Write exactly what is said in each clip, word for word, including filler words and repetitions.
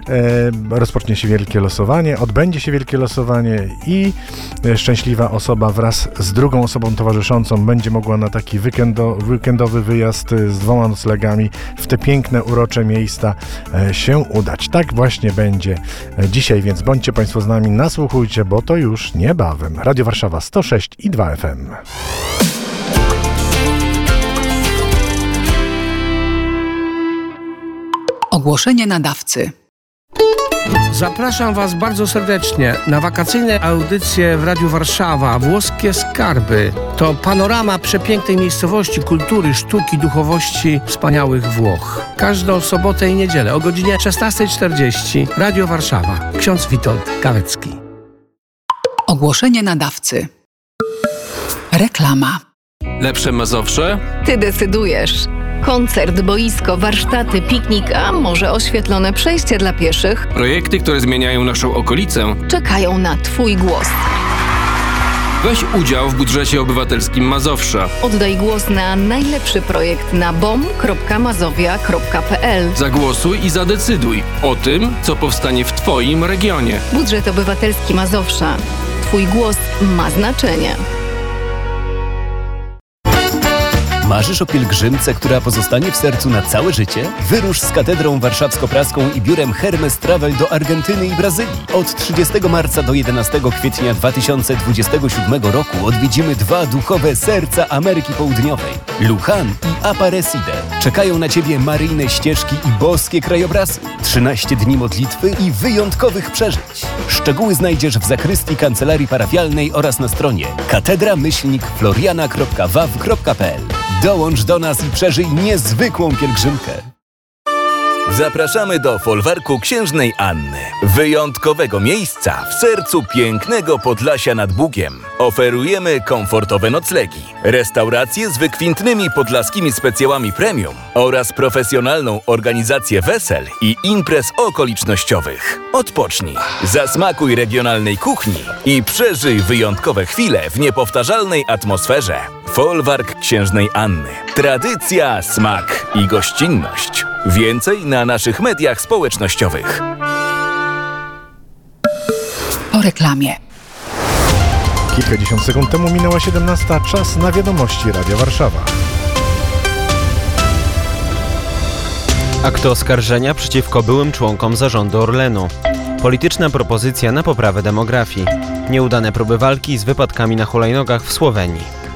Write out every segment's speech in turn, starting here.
e, rozpocznie się wielkie losowanie, odbędzie się wielkie losowanie i e, szczęśliwa osoba wraz z drugą osobą towarzyszącą będzie mogła na taki weekendo, weekendowy wyjazd z dwoma noclegami w te piękne, urocze miejsca e, się udać. Tak właśnie będzie e, dzisiaj, więc bądźcie Państwo z nami, nasłuchujcie, bo to już niebawem. Radio Warszawa sto sześć i dwa F M. Ogłoszenie nadawcy. Zapraszam Was bardzo serdecznie na wakacyjne audycje w Radiu Warszawa. Włoskie Skarby to panorama przepięknej miejscowości, kultury, sztuki, duchowości wspaniałych Włoch. Każdą sobotę i niedzielę o godzinie szesnasta czterdzieści. Radio Warszawa. Ksiądz Witold Kawecki. Ogłoszenie nadawcy. Reklama. Lepsze Mazowsze? Ty decydujesz. Koncert, boisko, warsztaty, piknik, a może oświetlone przejście dla pieszych? Projekty, które zmieniają naszą okolicę. Czekają na Twój głos. Weź udział w budżecie obywatelskim Mazowsza. Oddaj głos na najlepszy projekt na bom kropka mazowia kropka p l. Zagłosuj i zadecyduj o tym, co powstanie w Twoim regionie. Budżet obywatelski Mazowsza. Twój głos ma znaczenie. Marzysz o pielgrzymce, która pozostanie w sercu na całe życie? Wyrusz z Katedrą Warszawsko-Praską i biurem Hermes Travel do Argentyny i Brazylii. Od trzydziestego marca do jedenastego kwietnia dwa tysiące dwudziestego siódmego roku odwiedzimy dwa duchowe serca Ameryki Południowej. Luján i Aparecida. Czekają na Ciebie maryjne ścieżki i boskie krajobrazy. trzynaście dni modlitwy i wyjątkowych przeżyć. Szczegóły znajdziesz w zakrystii kancelarii parafialnej oraz na stronie katedra myślnik floriana kropka w a w kropka p l. Dołącz do nas i przeżyj niezwykłą pielgrzymkę. Zapraszamy do folwarku Księżnej Anny. Wyjątkowego miejsca w sercu pięknego Podlasia nad Bugiem. Oferujemy komfortowe noclegi, restauracje z wykwintnymi podlaskimi specjałami premium oraz profesjonalną organizację wesel i imprez okolicznościowych. Odpocznij, zasmakuj regionalnej kuchni i przeżyj wyjątkowe chwile w niepowtarzalnej atmosferze. Folwark Księżnej Anny. Tradycja, smak i gościnność. Więcej na naszych mediach społecznościowych. Po reklamie. Kilkadziesiąt sekund temu minęła siedemnasta. Czas na wiadomości Radia Warszawa. Akt oskarżenia przeciwko byłym członkom zarządu Orlenu. Polityczna propozycja na poprawę demografii. Nieudane próby walki z wypadkami na hulajnogach w Słowenii.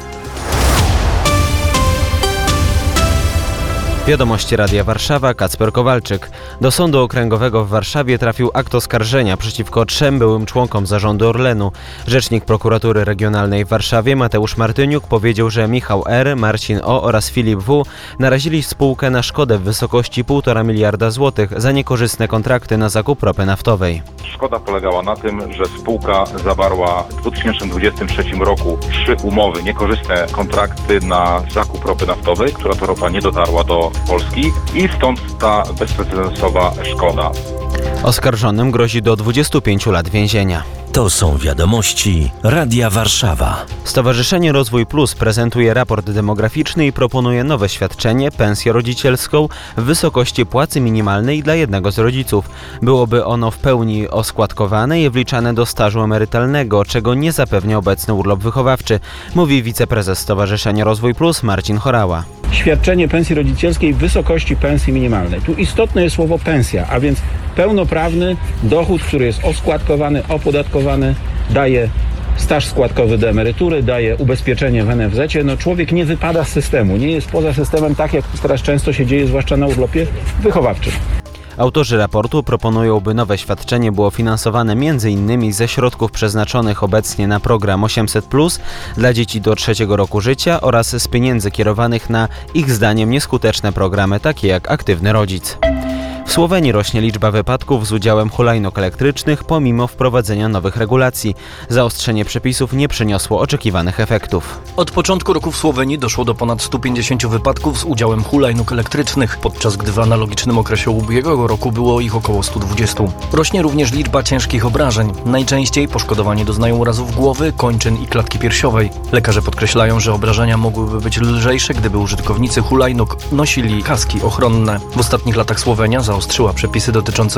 Wiadomości Radia Warszawa, Kacper Kowalczyk. Do Sądu Okręgowego w Warszawie trafił akt oskarżenia przeciwko trzem byłym członkom zarządu Orlenu. Rzecznik Prokuratury Regionalnej w Warszawie Mateusz Martyniuk powiedział, że Michał R., Marcin O. oraz Filip W. narazili spółkę na szkodę w wysokości półtora miliarda złotych za niekorzystne kontrakty na zakup ropy naftowej. Szkoda polegała na tym, że spółka zawarła w dwa tysiące dwudziestym trzecim roku trzy umowy, niekorzystne kontrakty na zakup ropy naftowej, która to ropa nie dotarła do Polski i stąd ta bezprecedensowa szkoda. Oskarżonym grozi do dwudziestu pięciu lat więzienia. To są wiadomości Radia Warszawa. Stowarzyszenie Rozwój Plus prezentuje raport demograficzny i proponuje nowe świadczenie, pensję rodzicielską w wysokości płacy minimalnej dla jednego z rodziców. Byłoby ono w pełni oskładkowane i wliczane do stażu emerytalnego, czego nie zapewnia obecny urlop wychowawczy, mówi wiceprezes Stowarzyszenia Rozwój Plus Marcin Horała. Świadczenie pensji rodzicielskiej w wysokości pensji minimalnej. Tu istotne jest słowo pensja, a więc pełnoprawny dochód, który jest oskładkowany, opodatkowany, daje staż składkowy do emerytury, daje ubezpieczenie w en ef zecie. No człowiek nie wypada z systemu, nie jest poza systemem, tak jak teraz często się dzieje, zwłaszcza na urlopie wychowawczym. Autorzy raportu proponują, by nowe świadczenie było finansowane między innymi ze środków przeznaczonych obecnie na program osiemset plus dla dzieci do trzeciego roku życia oraz z pieniędzy kierowanych na ich zdaniem nieskuteczne programy takie jak Aktywny Rodzic. W Słowenii rośnie liczba wypadków z udziałem hulajnóg elektrycznych pomimo wprowadzenia nowych regulacji. Zaostrzenie przepisów nie przyniosło oczekiwanych efektów. Od początku roku w Słowenii doszło do ponad stu pięćdziesięciu wypadków z udziałem hulajnóg elektrycznych, podczas gdy w analogicznym okresie ubiegłego roku było ich około stu dwudziestu. Rośnie również liczba ciężkich obrażeń. Najczęściej poszkodowani doznają urazów głowy, kończyn i klatki piersiowej. Lekarze podkreślają, że obrażenia mogłyby być lżejsze, gdyby użytkownicy hulajnóg nosili kaski ochronne. W ostatnich latach Słowenia zaostrzyła przepisy dotyczące